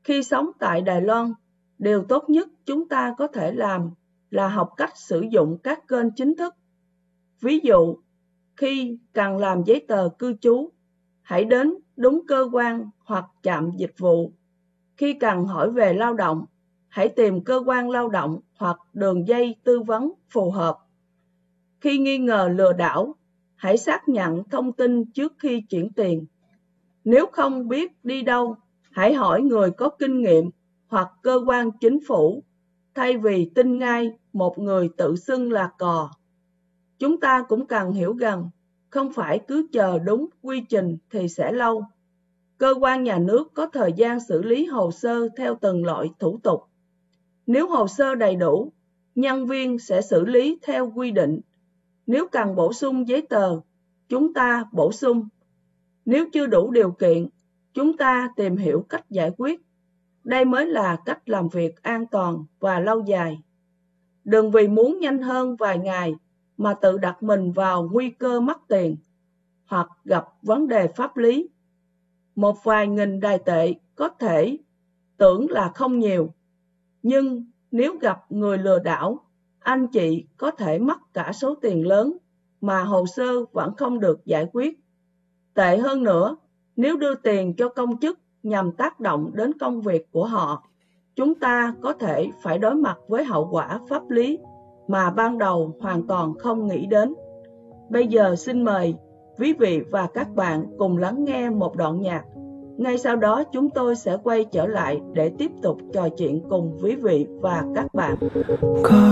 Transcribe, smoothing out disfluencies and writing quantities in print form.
Khi sống tại Đài Loan, điều tốt nhất chúng ta có thể làm là học cách sử dụng các kênh chính thức. Ví dụ, khi cần làm giấy tờ cư trú, hãy đến đúng cơ quan hoặc trạm dịch vụ. Khi cần hỏi về lao động, hãy tìm cơ quan lao động hoặc đường dây tư vấn phù hợp. Khi nghi ngờ lừa đảo, hãy xác nhận thông tin trước khi chuyển tiền. Nếu không biết đi đâu, hãy hỏi người có kinh nghiệm hoặc cơ quan chính phủ, thay vì tin ngay một người tự xưng là cò. Chúng ta cũng cần hiểu rằng, không phải cứ chờ đúng quy trình thì sẽ lâu. Cơ quan nhà nước có thời gian xử lý hồ sơ theo từng loại thủ tục. Nếu hồ sơ đầy đủ, nhân viên sẽ xử lý theo quy định. Nếu cần bổ sung giấy tờ, chúng ta bổ sung. Nếu chưa đủ điều kiện, chúng ta tìm hiểu cách giải quyết. Đây mới là cách làm việc an toàn và lâu dài. Đừng vì muốn nhanh hơn vài ngày mà tự đặt mình vào nguy cơ mất tiền hoặc gặp vấn đề pháp lý. Một vài nghìn Đài tệ có thể tưởng là không nhiều, nhưng nếu gặp người lừa đảo, anh chị có thể mất cả số tiền lớn mà hồ sơ vẫn không được giải quyết. Tệ hơn nữa, nếu đưa tiền cho công chức nhằm tác động đến công việc của họ, chúng ta có thể phải đối mặt với hậu quả pháp lý mà ban đầu hoàn toàn không nghĩ đến. Bây giờ xin mời quý vị và các bạn cùng lắng nghe một đoạn nhạc. Ngay sau đó chúng tôi sẽ quay trở lại để tiếp tục trò chuyện cùng quý vị và các bạn.